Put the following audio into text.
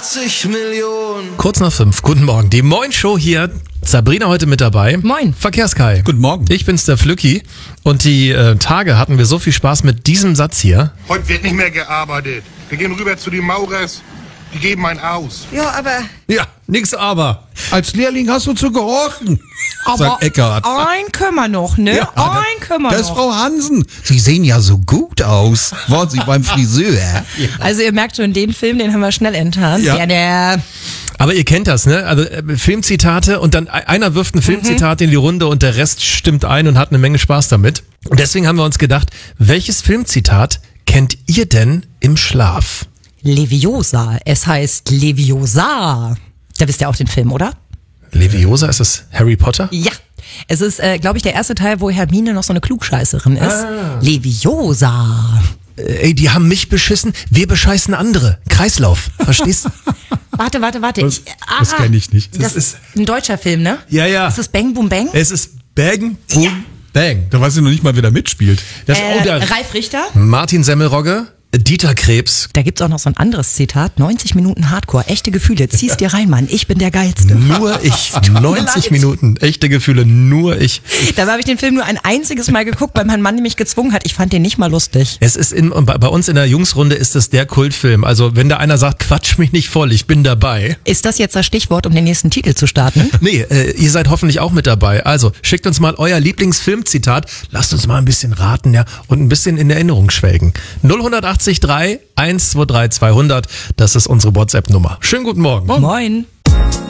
80 Millionen. Kurz nach 5, guten Morgen. Die Moin-Show hier. Sabrina heute mit dabei. Moin. Verkehrskai. Guten Morgen. Ich bin's, der Flücki. Und die Tage hatten wir so viel Spaß mit diesem Satz hier. Heute wird nicht mehr gearbeitet. Wir gehen rüber zu den Maurers. Die geben einen aus. Ja, aber Ja, nix aber. Als Lehrling hast du zu gehorchen, sagt Eckart. einen können wir noch, ne? Ja, einen können wir Das ist noch. Frau Hansen. Sie sehen ja so gut aus. Waren Sie beim Friseur? Also ihr merkt schon, den Film, den haben wir schnell enttarnt. Ja. Der Aber ihr kennt das, ne? Also Filmzitate und dann einer wirft ein Filmzitat in die Runde und der Rest stimmt ein und hat eine Menge Spaß damit. Und deswegen haben wir uns gedacht, welches Filmzitat kennt ihr denn im Schlaf? Leviosa. Es heißt Leviosa. Da wisst ihr auch den Film, oder? Leviosa, ist das Harry Potter? Ja. Es ist, glaube ich, der erste Teil, wo Hermine noch so eine Klugscheißerin ist. Leviosa. Ey, die haben mich beschissen, wir bescheißen andere. Kreislauf, verstehst du? Warte. Das kenne ich nicht. Das ist ein deutscher Film, ne? Ja. Ist das Bang Boom Bang? Es ist Bang, Boom, Bang. Da weiß ich noch nicht mal, wer da mitspielt. Das Ralf Richter. Martin Semmelrogge, Dieter Krebs. Da gibt's auch noch so ein anderes Zitat. 90 Minuten Hardcore, echte Gefühle. Zieh's dir rein, Mann. Ich bin der Geilste. Nur ich. mir 90 leid. Minuten, echte Gefühle, nur ich. Da habe ich den Film nur ein einziges Mal geguckt, weil mein Mann mich gezwungen hat. Ich fand den nicht mal lustig. Es ist bei uns in der Jungsrunde ist es der Kultfilm. Also wenn da einer sagt, quatsch mich nicht voll, ich bin dabei. Ist das jetzt das Stichwort, um den nächsten Titel zu starten? Nee, ihr seid hoffentlich auch mit dabei. Also schickt uns mal euer Lieblingsfilmzitat. Lasst uns mal ein bisschen raten, ja, und ein bisschen in Erinnerung schwelgen. 0183 123 200, das ist unsere WhatsApp-Nummer. Schönen guten Morgen. Moin.